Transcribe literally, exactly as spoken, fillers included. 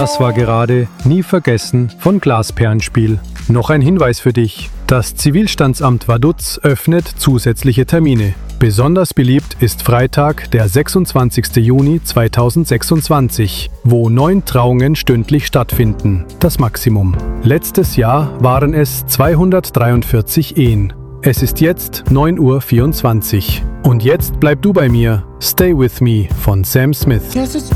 Das war gerade Nie vergessen von Glasperlenspiel. Noch ein Hinweis für dich. Das Zivilstandsamt Vaduz öffnet zusätzliche Termine. Besonders beliebt ist Freitag, der sechsundzwanzigste Juni zweitausendsechsundzwanzig, wo neun Trauungen stündlich stattfinden. Das Maximum. Letztes Jahr waren es zweihundertdreiundvierzig Ehen. Es ist jetzt neun Uhr vierundzwanzig. Und jetzt bleib du bei mir. Stay with me von Sam Smith. Yes, it's